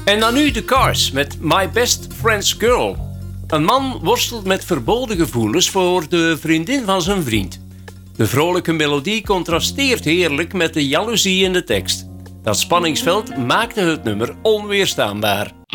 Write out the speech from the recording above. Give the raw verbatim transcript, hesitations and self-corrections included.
En dan nu de Cars met My Best Friend's Girl. Een man worstelt met verboden gevoelens voor de vriendin van zijn vriend. De vrolijke melodie contrasteert heerlijk met de jaloezie in de tekst. Dat spanningsveld maakte het nummer onweerstaanbaar.